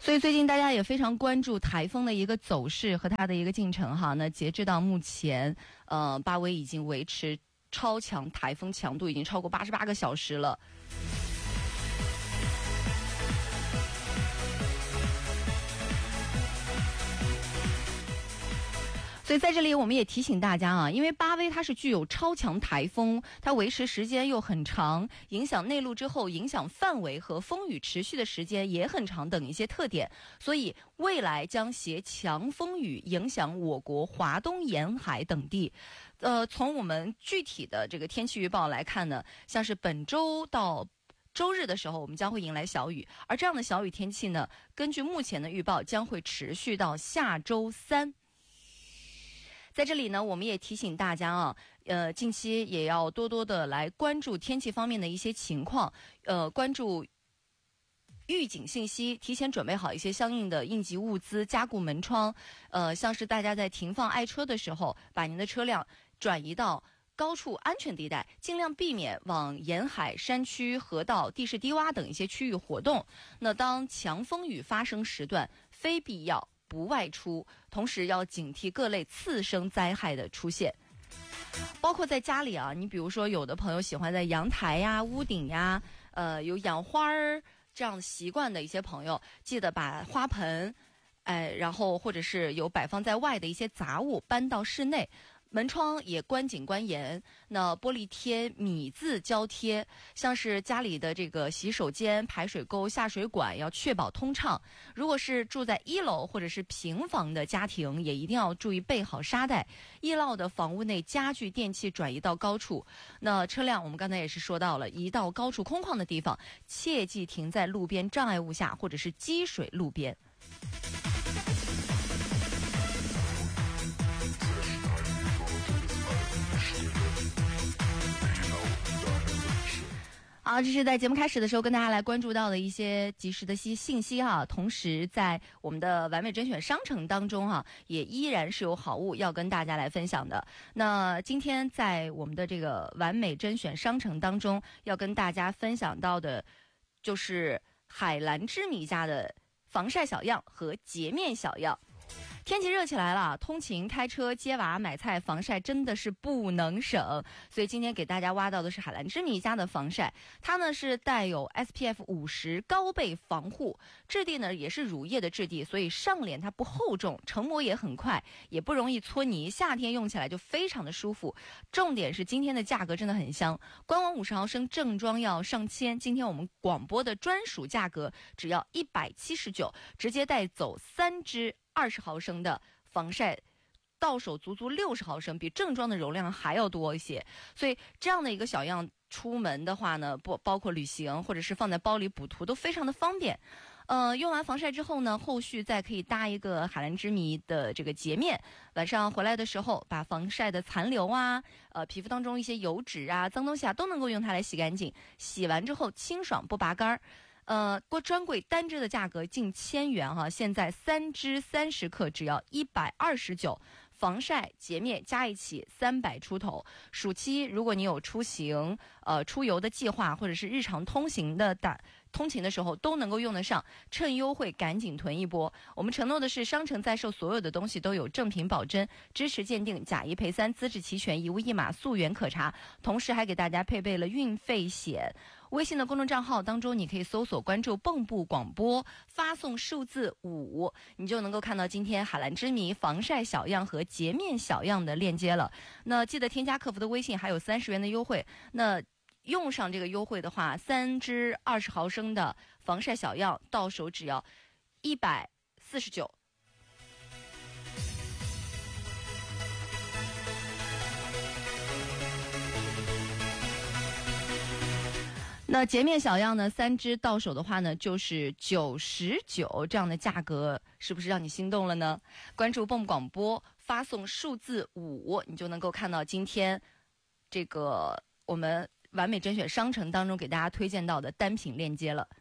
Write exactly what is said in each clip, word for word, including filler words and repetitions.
所以最近大家也非常关注台风的一个走势和它的一个进程哈。那截至到目前，呃，巴威已经维持超强台风强度已经超过八十八个小时了。所以在这里我们也提醒大家啊，因为巴威它是具有超强台风，它维持时间又很长，影响内陆之后影响范围和风雨持续的时间也很长等一些特点，所以未来将携强风雨影响我国华东沿海等地。呃，从我们具体的这个天气预报来看呢，像是本周到周日的时候我们将会迎来小雨，而这样的小雨天气呢，根据目前的预报将会持续到下周三。在这里呢，我们也提醒大家啊，呃，近期也要多多的来关注天气方面的一些情况，呃，关注预警信息，提前准备好一些相应的应急物资，加固门窗。呃，像是大家在停放爱车的时候，把您的车辆转移到高处安全地带，尽量避免往沿海、山区、河道、地势低洼等一些区域活动。那当强风雨发生时段，非必要不外出，同时要警惕各类次生灾害的出现。包括在家里啊，你比如说有的朋友喜欢在阳台呀、屋顶呀，呃，有养花儿这样习惯的一些朋友，记得把花盆，哎，然后或者是有摆放在外的一些杂物搬到室内。门窗也关紧关严，那玻璃贴、米字胶贴，像是家里的这个洗手间、排水沟、下水管要确保通畅。如果是住在一楼或者是平房的家庭，也一定要注意备好沙袋。易涝的房屋内家具电器转移到高处。那车辆我们刚才也是说到了，移到高处空旷的地方，切忌停在路边障碍物下或者是积水路边。好，这是在节目开始的时候跟大家来关注到的一些及时的信息哈。同时在我们的完美甄选商城当中哈，也依然是有好物要跟大家来分享的。那今天在我们的这个完美甄选商城当中，要跟大家分享到的就是海蓝之谜家的防晒小样和洁面小样。天气热起来了，通勤、开车、接娃、买菜，防晒真的是不能省。所以今天给大家挖到的是海蓝之谜家的防晒，它呢是带有 S P F 五十 高倍防护，质地呢也是乳液的质地，所以上脸它不厚重，成膜也很快，也不容易搓泥，夏天用起来就非常的舒服。重点是今天的价格真的很香，官网五十毫升正装要上千，今天我们广播的专属价格只要一百七十九，直接带走三支二十毫升的防晒，到手足足六十毫升，比正装的容量还要多一些。所以这样的一个小样出门的话呢，不包括旅行或者是放在包里补涂都非常的方便。呃，用完防晒之后呢，后续再可以搭一个海蓝之谜的这个洁面，晚上回来的时候把防晒的残留啊，呃，皮肤当中一些油脂啊、脏东西啊都能够用它来洗干净，洗完之后清爽不拔干。呃，过专柜单支的价格近千元哈，现在三支三十克只要一百二十九，防晒洁面加一起三百出头。暑期如果你有出行、呃出游的计划，或者是日常通行的打通勤的时候都能够用得上，趁优惠赶紧囤一波。我们承诺的是商城在售所有的东西都有正品保真，支持鉴定，假一赔三，资质齐全，一物一码，溯源可查。同时还给大家配备了运费险。微信的公众账号当中，你可以搜索关注蚌埠广播，发送数字五，你就能够看到今天海蓝之谜防晒小样和洁面小样的链接了。那记得添加客服的微信，还有三十元的优惠。那用上这个优惠的话，三支二十毫升的防晒小样到手只要一百四十九。那洁面小样呢，三支到手的话呢，就是九十九，这样的价格是不是让你心动了呢？关注蚌埠广播，发送数字五，你就能够看到今天这个我们完美甄选商城当中给大家推荐到的单品链接了。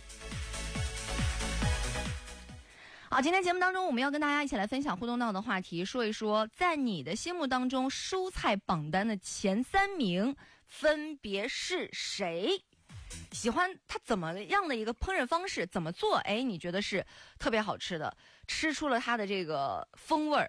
好，今天节目当中我们要跟大家一起来分享互动到的话题，说一说在你的心目当中蔬菜榜单的前三名分别是谁？ 喜欢它怎么样的一个烹饪方式，怎么做，哎，你觉得是特别好吃的，吃出了它的这个风味儿，